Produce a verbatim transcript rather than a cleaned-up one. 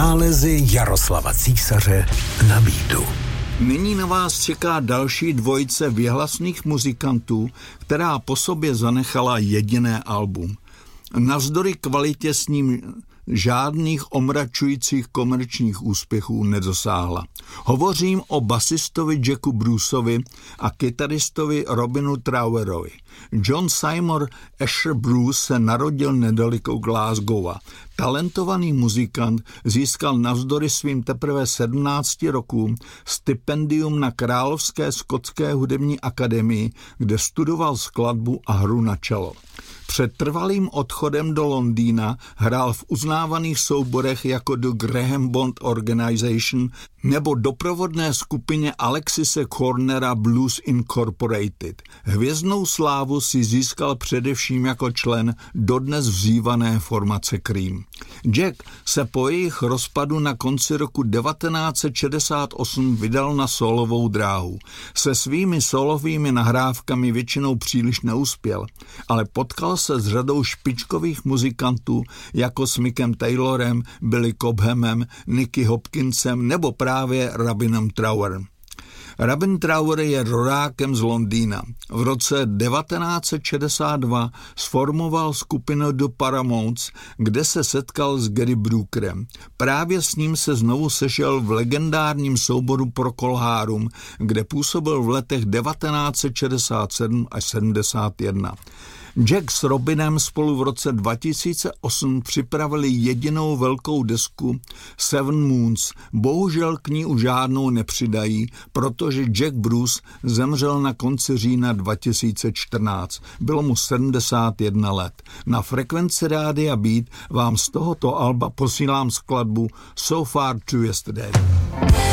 Nálezy Jaroslava Císaře na beatu. Nyní na vás čeká další dvojice věhlasných muzikantů, která po sobě zanechala jediné album. Navzdory kvalitě s ním žádných omračujících komerčních úspěchů nedosáhla. Hovořím o basistovi Jacku Bruceovi a kytaristovi Robinu Trowerovi. John Seymour Asher Bruce se narodil nedaleko Glasgowa. Talentovaný muzikant získal navzdory svým teprve sedmnácti rokům stipendium na Královské skotské hudební akademii, kde studoval skladbu a hru na čelo. Před trvalým odchodem do Londýna hrál v uznávaných souborech jako The Graham Bond Organization nebo doprovodné skupině Alexise Cornera Blues Incorporated. Hvězdnou slávu si získal především jako člen dodnes vzývané formace Cream. Jack se po jejich rozpadu na konci roku devatenáct set šedesát osm vydal na solovou dráhu. Se svými solovými nahrávkami většinou příliš neuspěl, ale potkal se s řadou špičkových muzikantů jako s Mickem Taylorem, Billy Cobhamem, Nicky Hopkinsem nebo právě Robinem Trowerem. Robin Trower je rodákem z Londýna. V roce devatenáct set šedesát dva sformoval skupinu The Paramounts, kde se setkal s Gary Brookerem. Právě s ním se znovu sešel v legendárním souboru Procol Harum, kde působil v letech devatenáct set šedesát sedm až sedmdesát jedna. Jack s Robinem spolu v roce dva tisíce osm připravili jedinou velkou desku Seven Moons. Bohužel k ní už žádnou nepřidají, protože Jack Bruce zemřel na konci října dva tisíce čtrnáct. Bylo mu sedmdesát jedna let. Na frekvenci Rádia Beat vám z tohoto alba posílám skladbu So Far to Yesterday.